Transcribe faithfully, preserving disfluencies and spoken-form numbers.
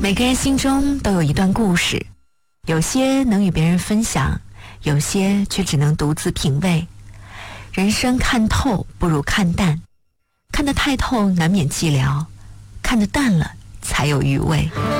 每个人心中都有一段故事，有些能与别人分享，有些却只能独自品味。人生看透不如看淡，看得太透难免寂寥，看得淡了才有余味。